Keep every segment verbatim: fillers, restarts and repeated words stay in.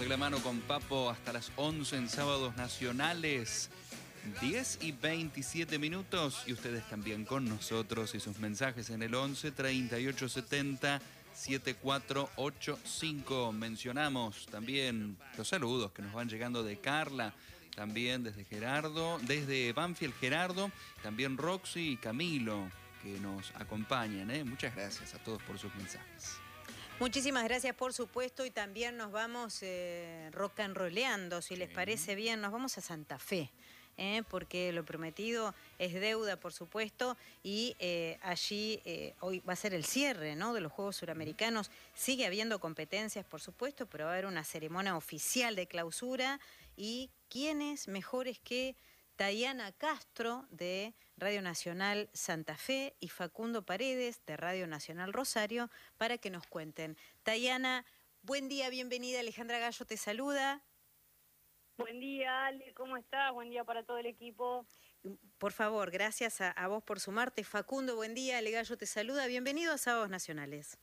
de la mano con Papo hasta las once en Sábados Nacionales. diez y veintisiete minutos y ustedes también con nosotros y sus mensajes en el once treinta y ocho setenta setenta y cuatro ochenta y cinco. Mencionamos también los saludos que nos van llegando de Carla, también desde Gerardo, desde Banfield Gerardo, también Roxy y Camilo que nos acompañan, ¿eh? Muchas gracias a todos por sus mensajes. Muchísimas gracias, por supuesto, y también nos vamos eh, rock and rolleando, si les parece bien, nos vamos a Santa Fe. Eh, porque lo prometido es deuda, por supuesto, y eh, allí eh, hoy va a ser el cierre, ¿no?, de los Juegos Suramericanos. Sigue habiendo competencias, por supuesto, pero va a haber una ceremonia oficial de clausura. ¿Y quiénes mejores que Tayana Castro, de Radio Nacional Santa Fe, y Facundo Paredes, de Radio Nacional Rosario, para que nos cuenten? Tayana, buen día, bienvenida. Alejandra Gallo te saluda. Buen día, Ale, ¿cómo estás? Buen día para todo el equipo. Por favor, gracias a, a vos por sumarte. Facundo, buen día. Ale Gallo te saluda. Bienvenido a Sábados Nacionales.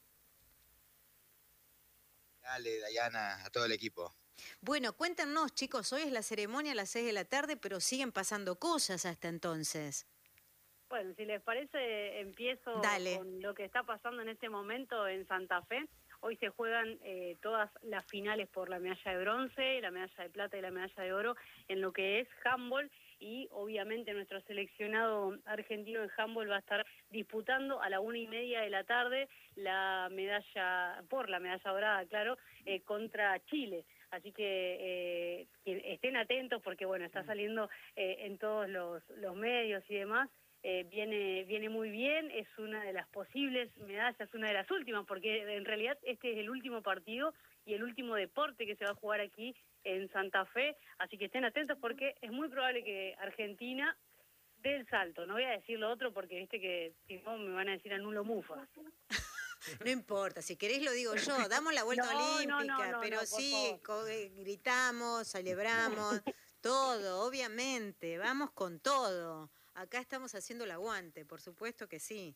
Dale, Dayana, a todo el equipo. Bueno, cuéntanos, chicos, hoy es la ceremonia a las seis de la tarde, pero siguen pasando cosas hasta entonces. Bueno, si les parece, empiezo Dale. con lo que está pasando en este momento en Santa Fe. Hoy se juegan eh, todas las finales por la medalla de bronce, la medalla de plata y la medalla de oro en lo que es handball, y obviamente nuestro seleccionado argentino en handball va a estar disputando a la una y media de la tarde la medalla, por la medalla dorada, claro, eh, contra Chile. Así que eh, que estén atentos porque, bueno, está saliendo eh, en todos los, los medios y demás. Eh, viene viene muy bien, es una de las posibles medallas, una de las últimas, porque en realidad este es el último partido y el último deporte que se va a jugar aquí en Santa Fe, así que estén atentos porque es muy probable que Argentina dé el salto. No voy a decir lo otro porque viste que si no me van a decir anulo mufa. No importa, si querés lo digo yo, damos la vuelta no, olímpica, no, no, no, pero no, sí, gritamos, celebramos, todo, obviamente, vamos con todo. Acá estamos haciendo el aguante, por supuesto que sí.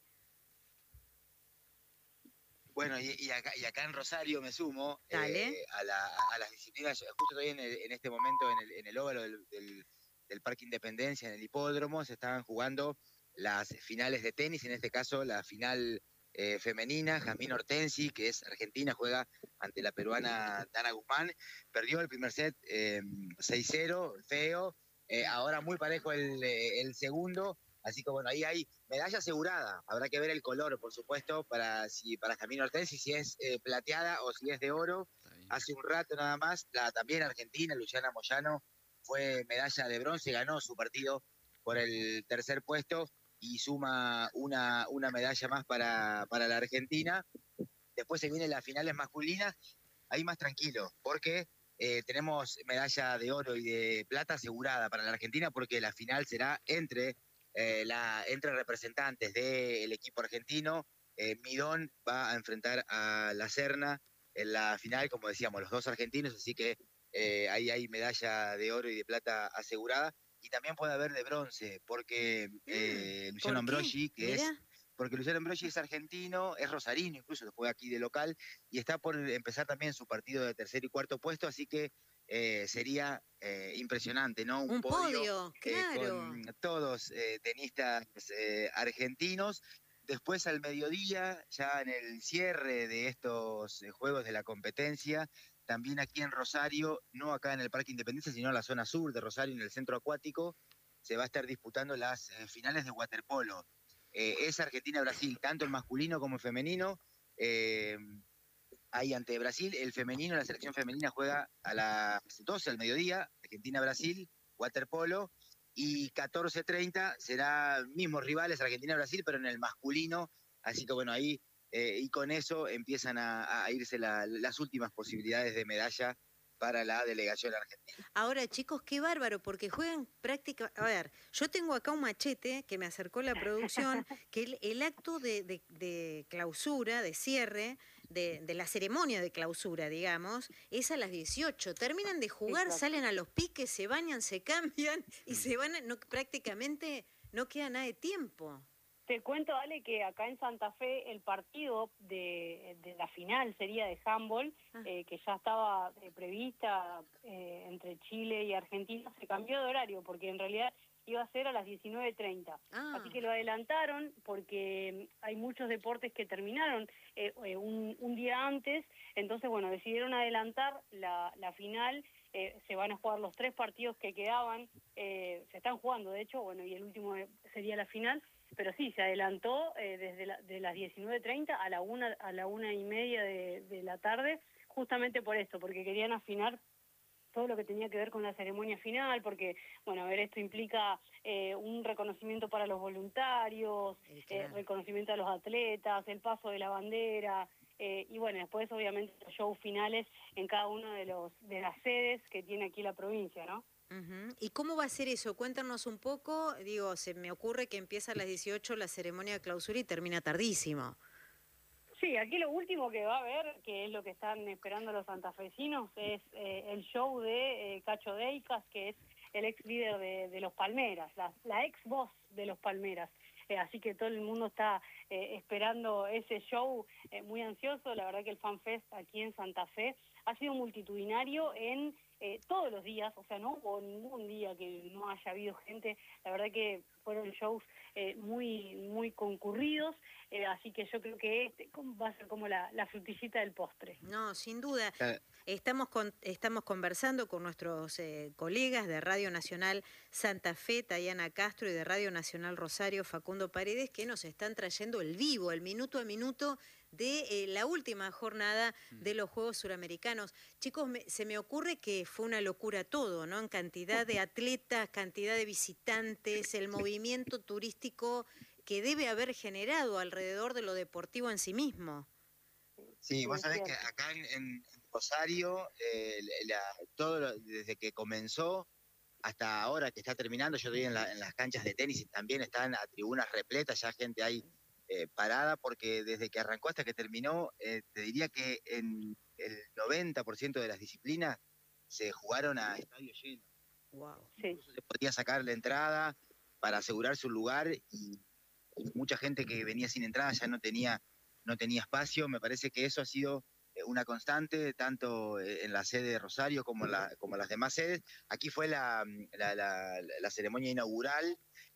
Bueno, y, y, acá, y acá en Rosario me sumo eh, a, la, a las disciplinas. Justo estoy en, el, en este momento en el, en el óvalo del, del, del Parque Independencia, en el hipódromo, se estaban jugando las finales de tenis, en este caso la final eh, femenina. Jazmín Hortensi, que es argentina, juega ante la peruana Dana Guzmán. Perdió el primer set eh, seis cero, feo. Eh, ahora muy parejo el, el segundo, así que bueno, ahí hay medalla asegurada. Habrá que ver el color, por supuesto, para si para Jazmín Hortensi, si es eh, plateada o si es de oro. Hace un rato nada más, la también argentina, Luciana Moyano, fue medalla de bronce, ganó su partido por el tercer puesto y suma una, una medalla más para, para la Argentina. Después se vienen las finales masculinas, ahí más tranquilo, porque... Eh, tenemos medalla de oro y de plata asegurada para la Argentina porque la final será entre, eh, la, entre representantes del equipo argentino. Eh, Midón va a enfrentar a La Serna en la final, como decíamos, los dos argentinos, así que eh, ahí hay medalla de oro y de plata asegurada. Y también puede haber de bronce, porque eh, Luciano Ambrogi, que Mira. es... porque Luciano Ambrogi es argentino, es rosarino, incluso lo juega aquí de local, y está por empezar también su partido de tercer y cuarto puesto, así que eh, sería eh, impresionante, ¿no? Un, Un podio, podio claro. Eh, con todos eh, tenistas eh, argentinos. Después al mediodía, ya en el cierre de estos eh, Juegos de la competencia, también aquí en Rosario, no acá en el Parque Independencia, sino en la zona sur de Rosario, en el centro acuático, se va a estar disputando las eh, finales de waterpolo. Eh, es Argentina-Brasil, tanto el masculino como el femenino. Eh, ahí ante Brasil, el femenino, la selección femenina juega a las doce al mediodía, Argentina-Brasil, waterpolo, y catorce treinta será mismos rivales, Argentina-Brasil, pero en el masculino. Así que bueno, ahí, eh, y con eso empiezan a, a irse la, las últimas posibilidades de medalla para la delegación argentina. Ahora, chicos, qué bárbaro, porque juegan práctica... A ver, yo tengo acá un machete que me acercó la producción, que el, el acto de, de, de clausura, de cierre, de, de la ceremonia de clausura, digamos, es a las dieciocho. Terminan de jugar, Exacto. Salen a los piques, se bañan, se cambian y se van... No, prácticamente no queda nada de tiempo. Te cuento, Ale, que acá en Santa Fe el partido de, de la final sería de handball, Ah. eh, que ya estaba eh, prevista eh, entre Chile y Argentina, se cambió de horario porque en realidad iba a ser a las diecinueve treinta. Ah. Así que lo adelantaron porque hay muchos deportes que terminaron eh, eh, un, un día antes, entonces bueno, decidieron adelantar la, la final. Eh, se van a jugar los tres partidos que quedaban, eh, se están jugando de hecho, bueno, y el último sería la final. Pero sí, se adelantó eh, desde la, de las diecinueve treinta a la una a la una y media de, de la tarde, justamente por esto, porque querían afinar todo lo que tenía que ver con la ceremonia final, porque, bueno, a ver, esto implica eh, un reconocimiento para los voluntarios, Sí, claro. eh, reconocimiento a los atletas, el paso de la bandera, eh, y bueno, después obviamente los shows finales en cada una de los de las sedes que tiene aquí la provincia, ¿no? Ujú. ¿Y cómo va a ser eso? Cuéntanos un poco. Digo, se me ocurre que empieza a las dieciocho la ceremonia de clausura y termina tardísimo. Sí, aquí lo último que va a haber, que es lo que están esperando los santafesinos, es eh, el show de eh, Cacho Deicas, que es el ex líder de, de los Palmeras, la, la ex voz de los Palmeras. Eh, así que todo el mundo está eh, esperando ese show eh, muy ansioso. La verdad que el FanFest aquí en Santa Fe ha sido multitudinario en eh, todos los días, o sea, no hubo ningún día que no haya habido gente. La verdad que fueron shows eh, muy muy concurridos, eh, así que yo creo que este va a ser como la, la frutillita del postre. No, sin duda. Claro. Estamos, con, estamos conversando con nuestros eh, colegas de Radio Nacional Santa Fe, Tayana Castro, y de Radio Nacional Rosario, Facundo Paredes, que nos están trayendo el vivo, el minuto a minuto de eh, la última jornada de los Juegos Suramericanos. Chicos, me, se me ocurre que fue una locura todo, ¿no? En cantidad de atletas, cantidad de visitantes, el movimiento turístico que debe haber generado alrededor de lo deportivo en sí mismo. Sí, Sí, vos es sabés que cierto. acá en, en Rosario, eh, la- todo lo- desde que comenzó hasta ahora que está terminando, yo estoy en, la- en las canchas de tenis y también están a tribunas repletas, ya gente ahí eh, parada, porque desde que arrancó hasta que terminó, eh, te diría que en el noventa por ciento de las disciplinas se jugaron a estadio lleno. Wow. Sí. Incluso se podía sacar la entrada para asegurar su lugar y, y mucha gente que venía sin entrada ya no tenía, no tenía espacio. Me parece que eso ha sido eh, una constante, tanto eh, en la sede de Rosario como en la, como en las demás sedes. Aquí fue la, la, la- la ceremonia inaugural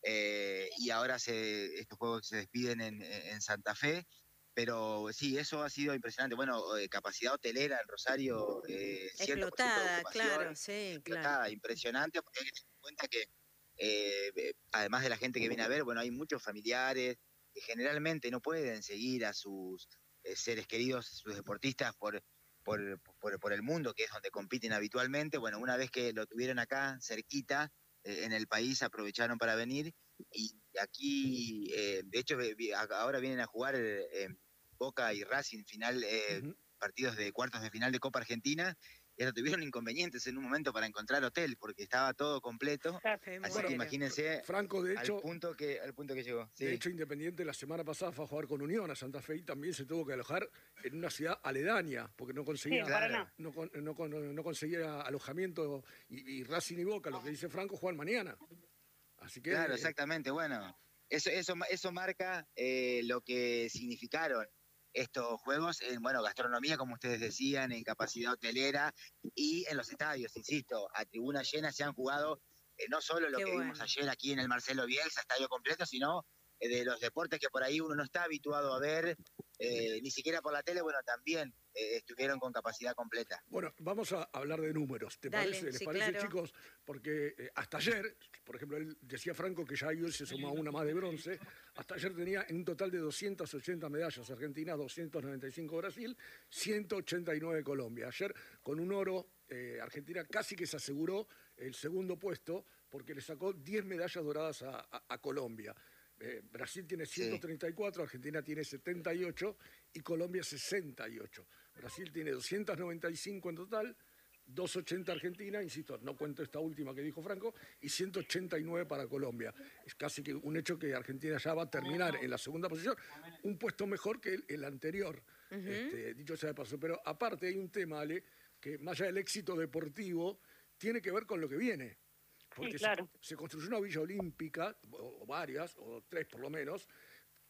eh, y ahora se, estos juegos se despiden en, en Santa Fe. Pero sí, eso ha sido impresionante. Bueno, eh, capacidad hotelera en Rosario, eh, cien por ciento de Explotada, ocupación, claro, sí, claro. explotada, impresionante, porque hay que tener en cuenta que eh, eh, además de la gente que viene a ver, bueno, hay muchos familiares que generalmente no pueden seguir a sus eh, seres queridos, sus deportistas por, por, por, por el mundo, que es donde compiten habitualmente. Bueno, una vez que lo tuvieron acá cerquita eh, en el país, aprovecharon para venir y aquí, eh, de hecho, vi- ahora vienen a jugar eh, Boca y Racing final, eh, Ujú. partidos de cuartos de final de Copa Argentina, y hasta tuvieron inconvenientes en un momento para encontrar hotel, porque estaba todo completo. Me Así muero. que imagínense Franco, de al hecho, punto que al punto que llegó. Sí. de hecho, Independiente la semana pasada fue a jugar con Unión a Santa Fe y también se tuvo que alojar en una ciudad aledaña, porque no Sí, conseguía, en Paraná. no, con- no con- no conseguía alojamiento y, y Racing y Boca, lo que dice Franco, juegan mañana. Así que Claro, eh, exactamente. Bueno, eso, eso, eso marca eh, lo que significaron estos juegos en, bueno, gastronomía, como ustedes decían, en capacidad hotelera y en los estadios, insisto, a tribuna llena se han jugado eh, no solo lo Qué que bueno. vimos ayer aquí en el Marcelo Bielsa, estadio completo, sino eh, de los deportes que por ahí uno no está habituado a ver, eh, ni siquiera por la tele, bueno, también eh, estuvieron con capacidad completa. Bueno, vamos a hablar de números, ¿te Dale, parece? ¿Les sí, parece, claro. chicos? Porque eh, hasta ayer, por ejemplo, él decía Franco que ya hoy se sumó una más de bronce, hasta ayer tenía en un total de doscientas ochenta medallas Argentina, doscientas noventa y cinco Brasil, ciento ochenta y nueve Colombia. Ayer con un oro, eh, Argentina casi que se aseguró el segundo puesto porque le sacó diez medallas doradas a, a- a Colombia. Eh, Brasil tiene ciento treinta y cuatro, Argentina tiene setenta y ocho y Colombia sesenta y ocho. Brasil tiene doscientas noventa y cinco en total, doscientos ochenta Argentina, insisto, no cuento esta última que dijo Franco, y ciento ochenta y nueve para Colombia. Es casi que un hecho que Argentina ya va a terminar en la segunda posición, un puesto mejor que el, el anterior, este, dicho sea de paso. Pero aparte hay un tema, Ale, que más allá del éxito deportivo, tiene que ver con lo que viene. Porque Sí, claro. se, se construyó una villa olímpica, o, o varias, o tres por lo menos,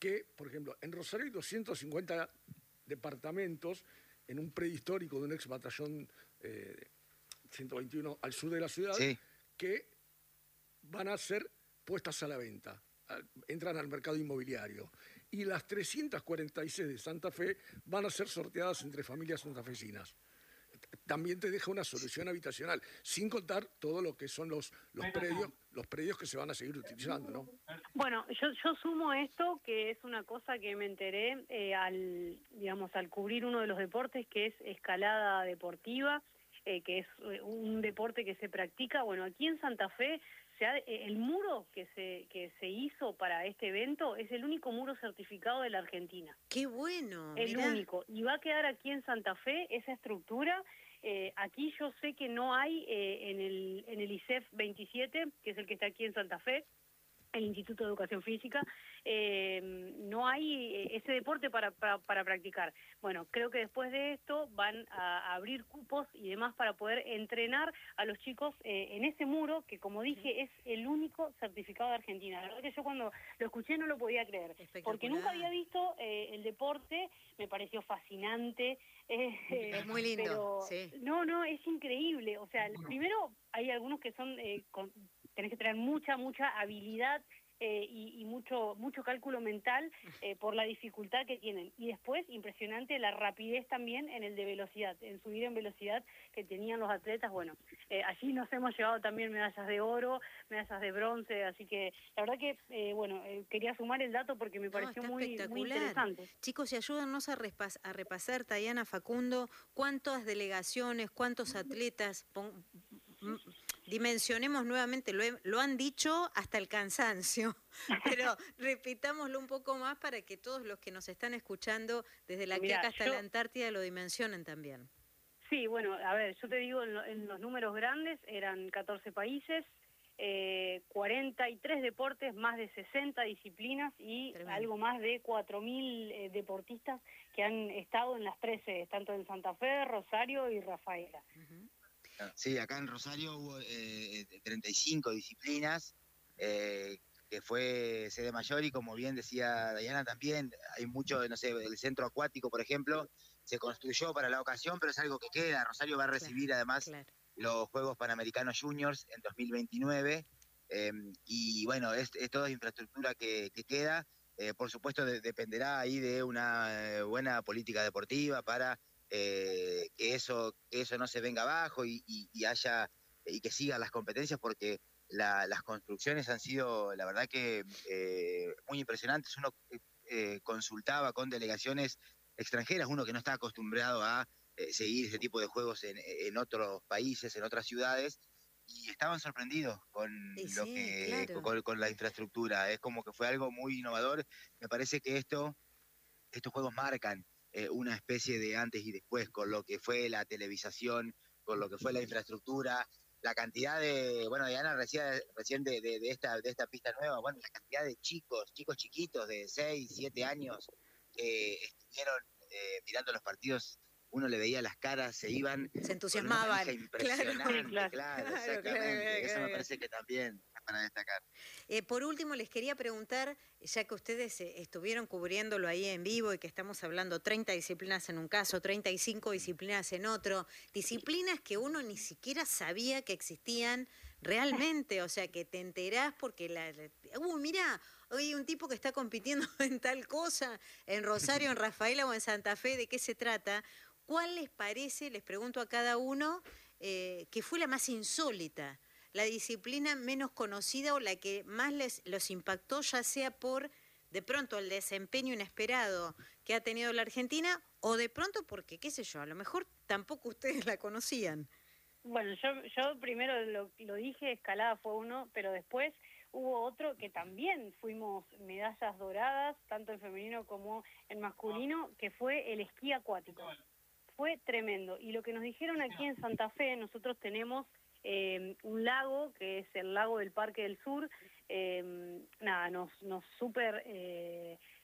que, por ejemplo, en Rosario hay doscientos cincuenta departamentos en un prehistórico de un ex batallón eh, ciento veintiuno al sur de la ciudad, Sí. que van a ser puestas a la venta, entran al mercado inmobiliario. Y las trescientas cuarenta y seis de Santa Fe van a ser sorteadas entre familias santafesinas. También te deja una solución habitacional, sin contar todo lo que son los, los predios, los predios que se van a seguir utilizando, ¿no? Bueno, yo, yo sumo esto, que es una cosa que me enteré eh, al, digamos, al cubrir uno de los deportes, que es escalada deportiva, eh, que es un deporte que se practica. Bueno, aquí en Santa Fe, se ha, el muro que se, que se hizo para este evento es el único muro certificado de la Argentina. ¡Qué bueno! El Mirá. único. Y va a quedar aquí en Santa Fe esa estructura. Eh, aquí yo sé que no hay eh, en el en el I C E F veintisiete, que es el que está aquí en Santa Fe, el Instituto de Educación Física, eh, no hay ese deporte para, para, para practicar. Bueno, creo que después de esto van a abrir cupos y demás para poder entrenar a los chicos eh, en ese muro, que como dije es el único certificado de Argentina. La verdad que yo cuando lo escuché no lo podía creer, porque nunca había visto eh, el deporte, me pareció fascinante. Eh, es muy lindo, pero, sí. No, no, es increíble. O sea, primero hay algunos que son... Eh, con, tenés que tener mucha, mucha habilidad eh, y, y mucho mucho cálculo mental eh, por la dificultad que tienen. Y después, impresionante la rapidez también en el de velocidad, en subir en velocidad que tenían los atletas. Bueno, eh, allí nos hemos llevado también medallas de oro, medallas de bronce, así que la verdad que, eh, bueno, eh, quería sumar el dato porque me pareció no, muy, muy interesante. Chicos, y ayúdennos a, repas a repasar, Tayana, Facundo, cuántas delegaciones, cuántos atletas... Pon dimensionemos nuevamente, lo, he, lo han dicho hasta el cansancio, pero repitámoslo un poco más para que todos los que nos están escuchando desde la Quiaca hasta yo, la Antártida lo dimensionen también. Sí, bueno, a ver, yo te digo, en, en los números grandes eran catorce países, eh, cuarenta y tres deportes, más de sesenta disciplinas y Tremendo. algo más de cuatro mil eh, deportistas que han estado en las tres sedes, tanto en Santa Fe, Rosario y Rafaela. Uh-huh. Sí, acá en Rosario hubo eh, treinta y cinco disciplinas, eh, que fue sede mayor y como bien decía Dayana también, hay mucho, no sé, el centro acuático, por ejemplo, se construyó para la ocasión, pero es algo que queda. Rosario va a recibir claro, además claro. los Juegos Panamericanos Juniors en dos mil veintinueve, eh, y bueno, es, es toda infraestructura que, que queda. Eh, por supuesto, de, dependerá ahí de una eh, buena política deportiva para... Eh, que eso que eso no se venga abajo y, y, y haya y que sigan las competencias, porque la, las construcciones han sido, la verdad que eh, muy impresionantes. Uno eh, consultaba con delegaciones extranjeras, uno que no está acostumbrado a eh, seguir ese tipo de juegos en, en otros países, en otras ciudades, y estaban sorprendidos con sí, lo sí, que claro. con, con la infraestructura. Es como que fue algo muy innovador. Me parece que esto estos juegos marcan Eh, una especie de antes y después, con lo que fue la televisación, con lo que fue la infraestructura, la cantidad de, bueno, Diana recién, recién de, de, de, esta, de esta pista nueva, bueno, la cantidad de chicos, chicos chiquitos de seis, siete años que estuvieron eh, mirando los partidos, uno le veía las caras, se iban... Se entusiasmaban. Impresionante, claro, claro, claro, exactamente. Claro, claro, Eso me claro. parece que también es para destacar. Eh, por último, les quería preguntar, ya que ustedes eh, estuvieron cubriéndolo ahí en vivo y que estamos hablando treinta disciplinas en un caso, treinta y cinco disciplinas en otro, disciplinas que uno ni siquiera sabía que existían realmente, o sea, que te enterás porque la... ¡Uh, mirá! Hoy un tipo que está compitiendo en tal cosa, en Rosario, en Rafaela o en Santa Fe, ¿de qué se trata? ¿Cuál les parece, les pregunto a cada uno, eh, que fue la más insólita? La disciplina menos conocida o la que más les los impactó, ya sea por de pronto el desempeño inesperado que ha tenido la Argentina o de pronto porque, qué sé yo, a lo mejor tampoco ustedes la conocían. Bueno, yo, yo primero lo, lo dije, escalada fue uno, pero después hubo otro que también fuimos medallas doradas, tanto en femenino como en masculino, que fue el esquí acuático. Fue tremendo. Y lo que nos dijeron aquí en Santa Fe, nosotros tenemos... Eh, un lago que es el lago del Parque del Sur, eh, nada, nos, nos súper eh,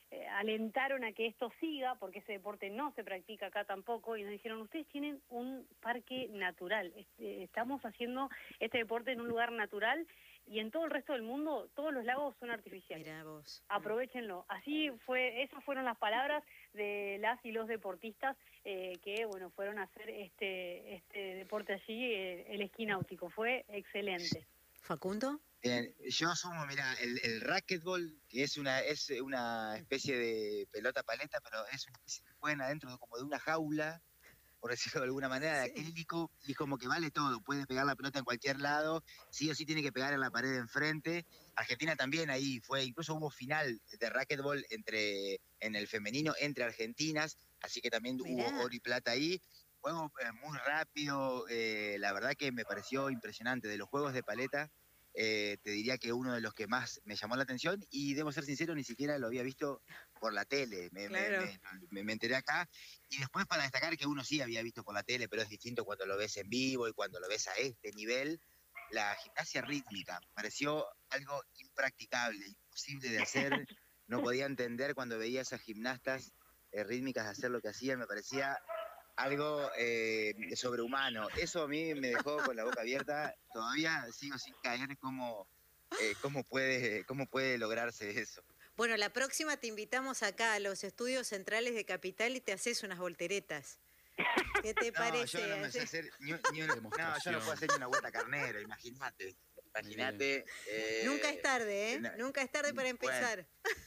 eh, alentaron a que esto siga, porque ese deporte no se practica acá tampoco, y nos dijeron, ustedes tienen un parque natural, este, estamos haciendo este deporte en un lugar natural, y en todo el resto del mundo todos los lagos son artificiales. Mirá vos. Aprovechenlo. Así fue, esas fueron las palabras de las y los deportistas eh, que bueno fueron a hacer este este deporte allí, eh, el esquí náutico. Fue excelente. ¿Facundo? Bien, yo asumo, mira, el, el racquetball, que es una es una especie de pelota paleta, pero es una especie que juegan adentro de, como de una jaula, por decirlo de alguna manera, de Sí. acrílico, y como que vale todo, puede pegar la pelota en cualquier lado, sí o sí tiene que pegar en la pared de enfrente. Argentina también ahí fue, incluso hubo final de racquetball entre, en el femenino entre argentinas, así que también Mirá. hubo oro y plata ahí. Juego eh, muy rápido, eh, la verdad que me pareció impresionante. De los juegos de paleta, eh, te diría que uno de los que más me llamó la atención, y debo ser sincero, ni siquiera lo había visto por la tele, me, me- Claro. me- me- me enteré acá. Y después, para destacar, que uno sí había visto por la tele, pero es distinto cuando lo ves en vivo y cuando lo ves a este nivel, la gimnasia rítmica. Me pareció algo impracticable, imposible de hacer. No podía entender cuando veía a esas gimnastas eh, rítmicas hacer lo que hacían, me parecía algo eh, sobrehumano. Eso a mí me dejó con la boca abierta. Todavía sigo sin caer cómo, eh, cómo, puede, cómo puede lograrse eso. Bueno, la próxima te invitamos acá a los estudios centrales de Capital y te haces unas volteretas. ¿Qué te No, parece? yo no me sé hacer ni, un- ni una, no, yo no puedo hacer ni una vuelta carnero, imagínate. Imagínate. eh, Nunca es tarde, ¿eh? no, Nunca es tarde para empezar.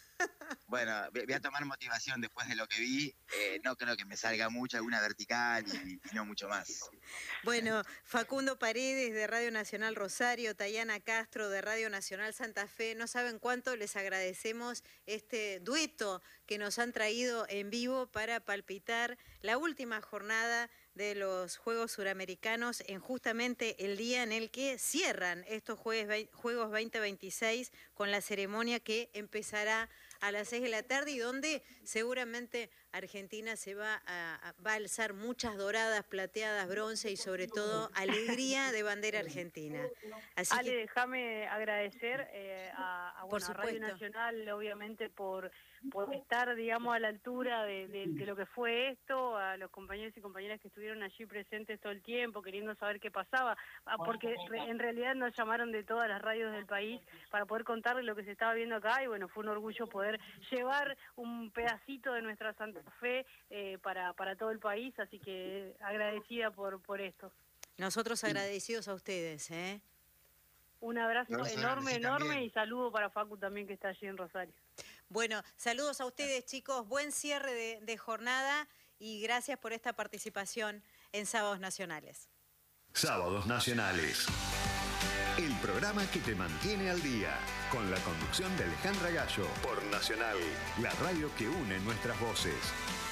Bueno, voy voy a tomar motivación después de lo que vi. Eh, no creo que me salga mucho, alguna vertical y, y no mucho más. Bueno, Facundo Paredes de Radio Nacional Rosario, Tayana Castro de Radio Nacional Santa Fe, no saben cuánto les agradecemos este dueto que nos han traído en vivo para palpitar la última jornada de los Juegos Suramericanos en justamente el día en el que cierran estos Juegos Juegos veinte veintiséis con la ceremonia que empezará a las seis de la tarde y donde seguramente Argentina se va a, a- va a alzar muchas doradas, plateadas, bronce y sobre todo alegría de bandera argentina. Así Ale, que déjame agradecer eh, a, a, Por bueno, a Radio supuesto. Nacional, obviamente, por, por estar, digamos, a la altura de, de- de lo que fue esto, a los compañeros y compañeras que estuvieron allí presentes todo el tiempo, queriendo saber qué pasaba, ah, porque re- en realidad nos llamaron de todas las radios del país para poder contarles lo que se estaba viendo acá, y bueno, fue un orgullo poder llevar un pedacito de nuestra Santa Fe eh, para, para todo el país, así que agradecida por, por esto. nosotros agradecidos a ustedes, ¿eh? Un abrazo Abrazo grande, enorme, sí, enorme, también. y saludo para Facu también, que está allí en Rosario. Bueno, saludos a ustedes, chicos, buen cierre de, de jornada y gracias por esta participación en Sábados Nacionales. Sábados Nacionales. El programa que te mantiene al día. Con la conducción de Alejandra Gallo. Por Nacional, la radio que une nuestras voces.